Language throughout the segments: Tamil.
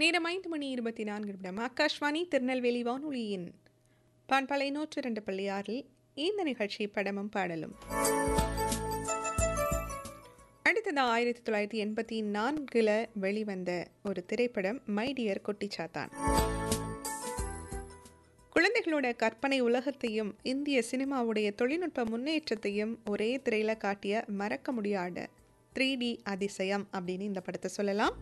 நேரம் 5:24 ஆகாஷ்வாணி திருநெல்வேலி வானொலியின் பண்பலை 102.6 இந்த நிகழ்ச்சி படமும் பாடலும். அடுத்தது 1984 வெளிவந்த ஒரு திரைப்படம் மை டியர் குட்டிச்சாத்தான். குழந்தைகளோட கற்பனை உலகத்தையும் இந்திய சினிமாவுடைய தொழில்நுட்ப முன்னேற்றத்தையும் ஒரே திரையில காட்டிய மறக்க முடியாத 3D அதிசயம் அப்படின்னு இந்த படத்தை சொல்லலாம்.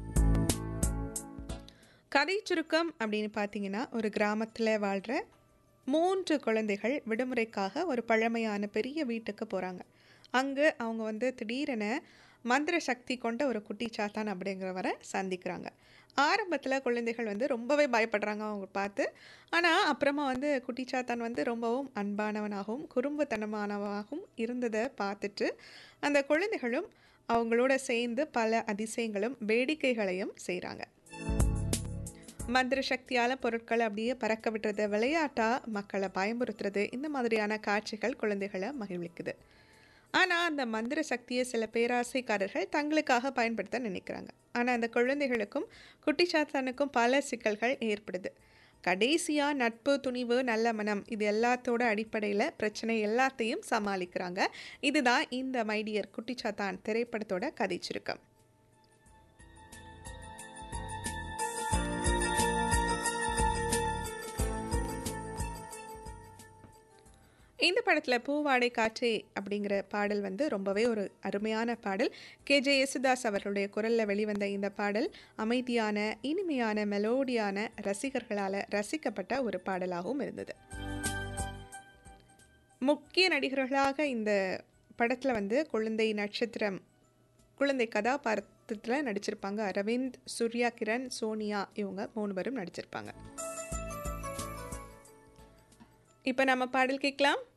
கதை சுருக்கம் அப்படின்னு பார்த்தீங்கன்னா, ஒரு கிராமத்தில் வாழ்கிற 3 குழந்தைகள் விடுமுறைக்காக ஒரு பழமையான பெரிய வீட்டுக்கு போகிறாங்க. அங்கே அவங்க திடீரென மந்திர சக்தி கொண்ட ஒரு குட்டி சாத்தான் அப்படிங்கிறவரை சந்திக்கிறாங்க. ஆரம்பத்தில் குழந்தைகள் ரொம்பவே பயப்படுறாங்க அவங்க பார்த்து. ஆனால் அப்புறமா குட்டி சாத்தான் ரொம்பவும் அன்பானவனாகவும் குறும்புத்தனமானவாகவும் இருந்ததை பார்த்துட்டு அந்த குழந்தைகளும் அவங்களோட சேர்ந்து பல அதிசயங்களும் வேடிக்கைகளையும் செய்கிறாங்க. மந்திர சக்தியால் பொருட்களை அப்படியே பறக்க விட்டுறது, விளையாட்டாக மக்களை பயமுறுத்துறது, இந்த மாதிரியான காட்சிகள் குழந்தைகளை மகிழ்விக்குது. ஆனால் அந்த மந்திர சக்தியை சில பேராசைக்காரர்கள் தங்களுக்காக பயன்படுத்த நினைக்கிறாங்க. ஆனால் அந்த குழந்தைகளுக்கும் குட்டிச்சாத்தானுக்கும் பல சிக்கல்கள் ஏற்படுது. கடைசியாக நட்பு, துணிவு, நல்ல மனம் இது எல்லாத்தோட அடிப்படையில் பிரச்சனை எல்லாத்தையும் சமாளிக்கிறாங்க. இதுதான் இந்த மை டியர் குட்டிச்சாத்தான் திரைப்படத்தோட கதை சுருக்கம். இந்த படத்தில் பூவாடை காற்றே அப்படிங்கிற பாடல் ரொம்பவே ஒரு அருமையான பாடல். KJ யேசுதாஸ் அவர்களுடைய குரலில் வெளிவந்த இந்த பாடல் அமைதியான, இனிமையான, மெலோடியான, ரசிகர்களால் ரசிக்கப்பட்ட ஒரு பாடலாகவும் இருந்தது. முக்கிய நடிகர்களாக இந்த படத்தில் குழந்தை நட்சத்திரம், குழந்தை கதாபாத்திரத்தில் நடிச்சிருப்பாங்க. அரவிந்த், சூர்யா கிரண், சோனியா இவங்க 3 பேரும் நடிச்சிருப்பாங்க. இப்போ நம்ம பாடல் கேட்கலாம்.